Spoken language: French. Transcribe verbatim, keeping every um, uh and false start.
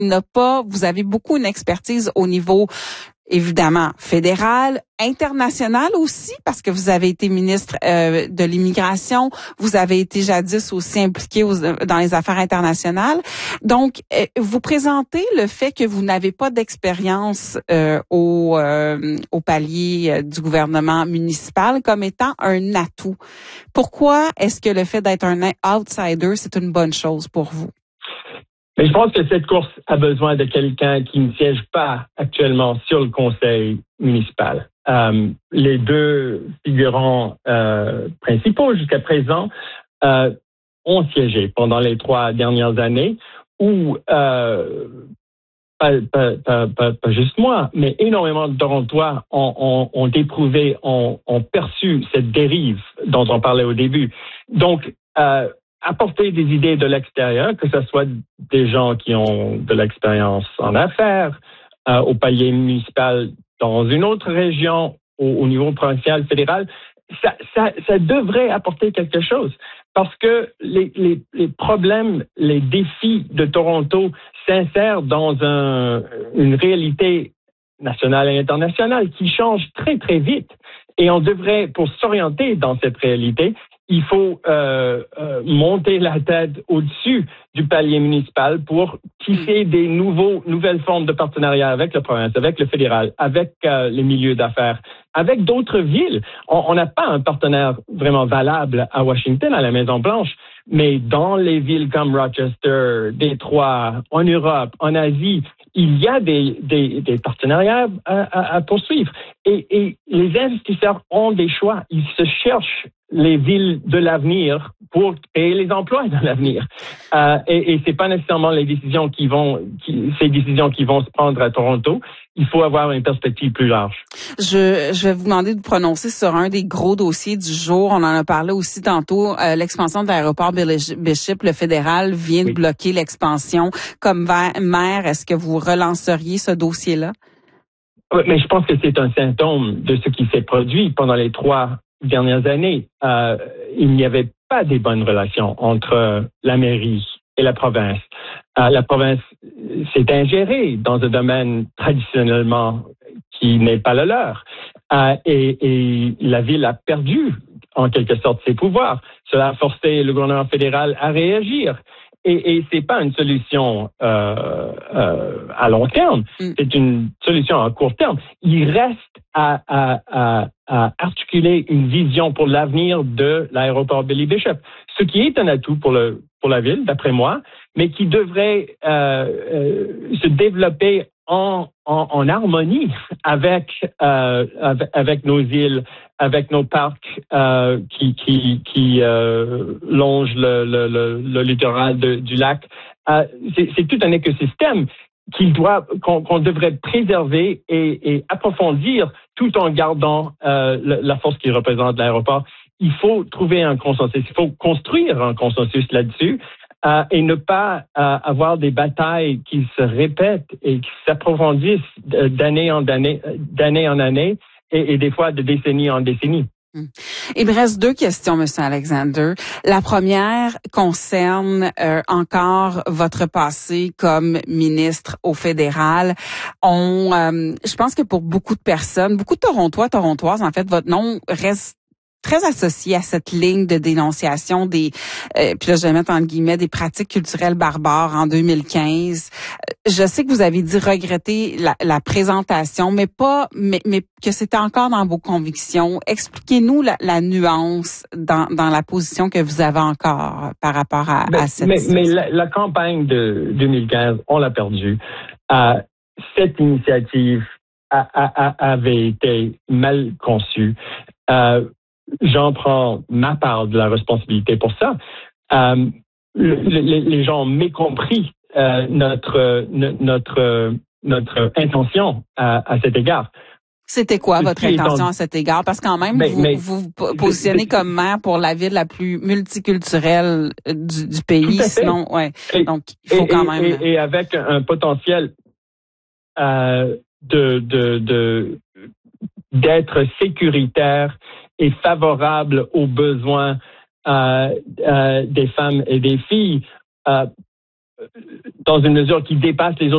n'a pas, vous avez beaucoup une expertise au niveau, évidemment, fédéral, international aussi, parce que vous avez été ministre euh, de l'immigration, vous avez été jadis aussi impliqué aux, dans les affaires internationales. Donc, euh, vous présentez le fait que vous n'avez pas d'expérience euh, au, euh, au palier euh, du gouvernement municipal comme étant un atout. Pourquoi est-ce que le fait d'être un outsider, c'est une bonne chose pour vous? Mais je pense que cette course a besoin de quelqu'un qui ne siège pas actuellement sur le conseil municipal. Euh, les deux figurants euh, principaux jusqu'à présent euh, ont siégé pendant les trois dernières années où, euh, pas, pas, pas, pas, pas juste moi, mais énormément de Torontois ont, ont, ont éprouvé, ont, ont perçu cette dérive dont on parlait au début. Donc, euh, apporter des idées de l'extérieur, que ce soit des gens qui ont de l'expérience en affaires, euh, au palier municipal dans une autre région, au, au niveau provincial, fédéral, ça, ça, ça devrait apporter quelque chose. Parce que les, les, les problèmes, les défis de Toronto s'insèrent dans un, une réalité nationale et internationale qui change très, très vite. Et on devrait, pour s'orienter dans cette réalité, il faut euh, euh, monter la tête au-dessus du palier municipal pour tisser des nouveaux, nouvelles formes de partenariat avec la province, avec le fédéral, avec euh, les milieux d'affaires, avec d'autres villes. On n'a pas un partenaire vraiment valable à Washington, à la Maison-Blanche, mais dans les villes comme Rochester, Détroit, en Europe, en Asie, il y a des, des, des partenariats à, à, à poursuivre. Et, et les investisseurs ont des choix. Ils se cherchent les villes de l'avenir pour créer les emplois de l'avenir. Euh, et, et c'est pas nécessairement les décisions qui vont, qui, ces décisions qui vont se prendre à Toronto. Il faut avoir une perspective plus large. Je, je vais vous demander de vous prononcer sur un des gros dossiers du jour. On en a parlé aussi tantôt. Euh, l'expansion de l'aéroport Bishop, le fédéral vient oui. de bloquer l'expansion. Comme maire, est-ce que vous relanceriez ce dossier-là? Oui, mais je pense que c'est un symptôme de ce qui s'est produit pendant les trois dernières années. Euh, il n'y avait pas des bonnes relations entre la mairie et la province. Euh, la province s'est ingérée dans un domaine traditionnellement qui n'est pas le leur. Euh, et, et la ville a perdu, en quelque sorte, ses pouvoirs. Cela a forcé le gouvernement fédéral à réagir. Et, et c'est pas une solution euh, euh, à long terme, c'est une solution à court terme. Il reste à, à, à, à articuler une vision pour l'avenir de l'aéroport Billy Bishop, ce qui est un atout pour le pour la ville, d'après moi, mais qui devrait euh, euh, se développer en, en, en harmonie avec, euh, avec avec nos îles, avec nos parcs euh, qui qui qui euh, longent le, le, le, le littoral de, du lac. Euh, c'est, c'est tout un écosystème qu'il doit qu'on, qu'on devrait préserver et, et approfondir tout en gardant euh, la, la force qui représente l'aéroport. Il faut trouver un consensus, il faut construire un consensus là-dessus. Euh, et ne pas euh, avoir des batailles qui se répètent et qui s'approfondissent d'année en année, d'année en année et, et des fois de décennie en décennie. Il me reste deux questions, Monsieur Alexander. La première concerne euh, encore votre passé comme ministre au fédéral. On, euh, je pense que pour beaucoup de personnes, beaucoup de Torontois, Torontoises, en fait, votre nom reste très associé à cette ligne de dénonciation des, euh, puis là je vais mettre en guillemets, des pratiques culturelles barbares en deux mille quinze. Je sais que vous avez dit regretter la, la présentation, mais pas, mais, mais que c'était encore dans vos convictions. Expliquez-nous la, la nuance dans, dans la position que vous avez encore par rapport à, mais, à cette mais, situation. Mais la, la campagne de deux mille quinze, on l'a perdue. Euh, cette initiative a, a, a, avait été mal conçue. Euh, J'en prends ma part de la responsabilité pour ça. Euh, les, les gens ont mécompris euh, notre, notre, notre intention à, à cet égard. C'était quoi votre intention à cet égard? Parce que quand même, mais, vous, mais, vous vous positionnez comme maire pour la ville la plus multiculturelle du, du pays. Sinon, ouais. Et, donc, il faut et, quand même. Et, et avec un potentiel euh, de, de, de d'être sécuritaire et favorable aux besoins euh, euh, des femmes et des filles euh, dans une mesure qui dépasse les autres